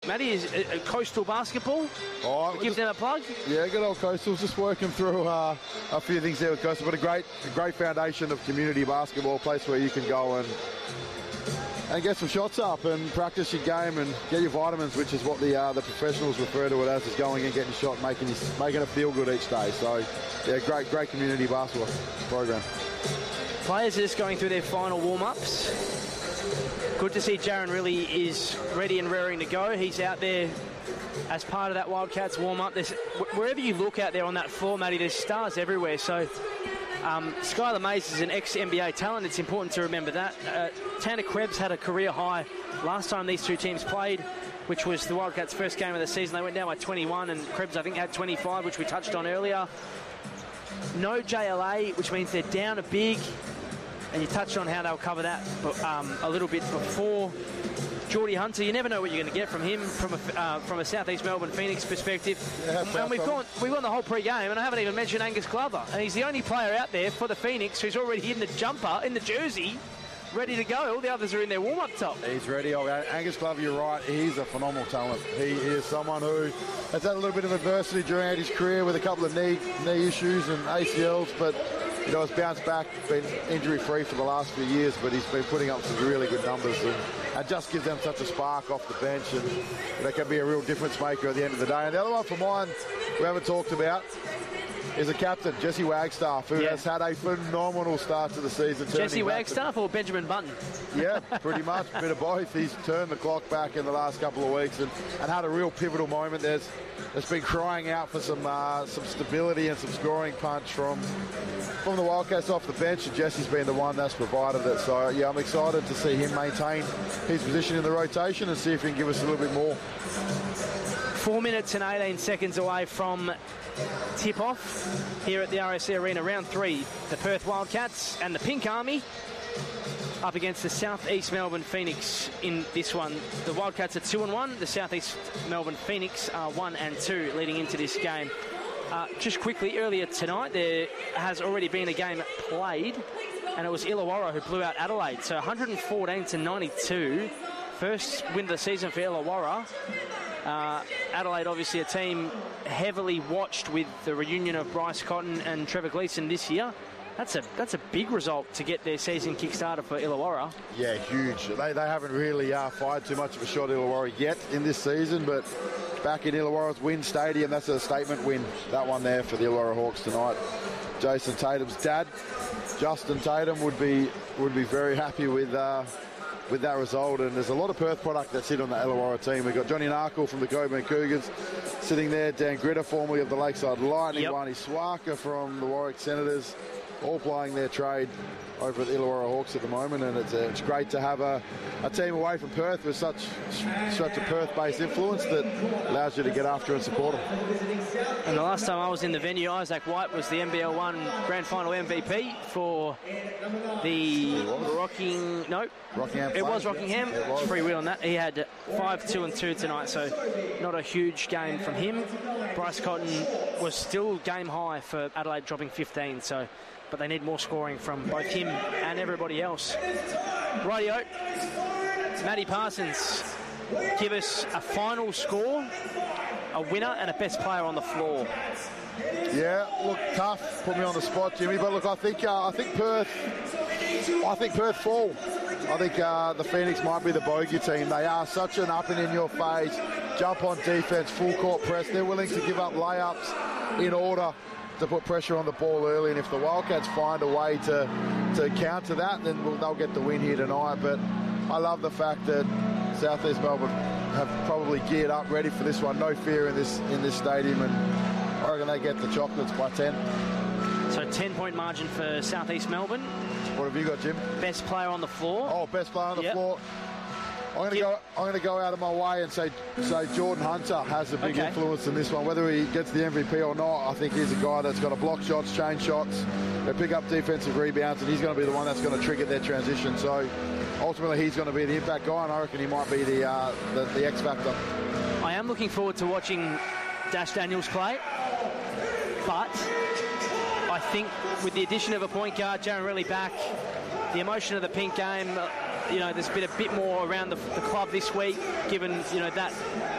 Matty, is Coastal Basketball. Give them a plug. Yeah, good old Coastal's just working through a few things there with Coastal, but a great foundation of community basketball, a place where you can go and get some shots up and practice your game and get your vitamins, which is what the professionals refer to it as, is going and getting a shot, making it feel good each day. So, yeah, great community basketball program. Players are just going through their final warm-ups. Good to see Jaron really is ready and raring to go. He's out there as part of that Wildcats warm-up. Wherever you look out there on that floor, Matty, there's stars everywhere. So Skylar Mays is an ex-NBA talent. It's important to remember that. Tanner Krebs had a career high last time these two teams played, which was the Wildcats' first game of the season. They went down by 21, and Krebs, I think, had 25, which we touched on earlier. No JLA, which means they're down a big, and you touched on how they'll cover that a little bit before. Geordie Hunter, you never know what you're going to get from him from a South East Melbourne Phoenix perspective. Yeah, and we've gone the whole pre-game, and I haven't even mentioned Angus Glover. And he's the only player out there for the Phoenix who's already in the jumper, in the jersey, ready to go. All the others are in their warm-up top. He's ready. Angus Glover, you're right. He's a phenomenal talent. He is someone who has had a little bit of adversity during his career with a couple of knee issues and ACLs, but has bounced back, been injury-free for the last few years, but he's been putting up some really good numbers and just gives them such a spark off the bench, and that can be a real difference maker at the end of the day. And the other one for mine we haven't talked about is a captain, Jesse Wagstaff, who has had a phenomenal start to the season. Jesse Wagstaff or Benjamin Button? Yeah, pretty much, a bit of both. He's turned the clock back in the last couple of weeks and had a real pivotal moment. There's been crying out for some stability and some scoring punch from the Wildcats off the bench, and Jesse's been the one that's provided it. So, yeah, I'm excited to see him maintain his position in the rotation and see if he can give us a little bit more. 4 minutes and 18 seconds away from tip-off here at the RSC Arena. Round 3, the Perth Wildcats and the Pink Army up against the South East Melbourne Phoenix in this one. The Wildcats are 2-1. The South East Melbourne Phoenix are 1-2 leading into this game. Just quickly, earlier tonight, there has already been a game played, and it was Illawarra who blew out Adelaide. So 114-92. First win of the season for Illawarra. Adelaide, obviously a team heavily watched with the reunion of Bryce Cotton and Trevor Gleeson this year. That's a big result to get their season kick-started for Illawarra. Yeah, huge. They haven't really fired too much of a shot at Illawarra yet in this season, but back in Illawarra's Wynn Stadium, that's a statement win, that one there for the Illawarra Hawks tonight. Jason Tatum's dad, Justin Tatum, would be very happy with that result, and there's a lot of Perth product that's in on the Illawarra team. We've got Johnny Narkle from the Coburn Cougars sitting there, Dan Gritter, formerly of the Lakeside Lightning, Wani Swaka from the Warwick Senators, all playing their trade over at the Illawarra Hawks at the moment, and it's great to have a team away from Perth with such a Perth-based influence that allows you to get after and support them. And the last time I was in the venue, Isaac White was the NBL 1 Grand Final MVP for the Rockingham. It was Rockingham. It's free wheel on that. He had 5-2-2 tonight, so not a huge game from him. Bryce Cotton was still game high for Adelaide, dropping 15, but they need more scoring from both him and everybody else. Rightio, Matty Parsons, give us a final score, a winner, and a best player on the floor. Yeah, look, tough. Put me on the spot, Jimmy. But look, I think Perth fall. I think the Phoenix might be the bogey team. They are such an up and in your face, jump on defense, full court press. They're willing to give up layups in order to put pressure on the ball early, and if the Wildcats find a way to counter that, then they'll get the win here tonight. But I love the fact that South East Melbourne have probably geared up, ready for this one. No fear in this stadium, and I reckon they get the chocolates by 10. So 10-point margin for South East Melbourne. What have you got, Jim? Best player on the floor. Oh, best player on the floor. I'm going to go out of my way and say Jordan Hunter has a big influence in this one. Whether he gets the MVP or not, I think he's a guy that's going to block shots, change shots, they pick up defensive rebounds, and he's going to be the one that's going to trigger their transition. So ultimately, he's going to be the impact guy, and I reckon he might be the X factor. I am looking forward to watching Dash Daniels play, but I think with the addition of a point guard, Jaron Relly back, the emotion of the Pink game. There's been a bit more around the club this week, given that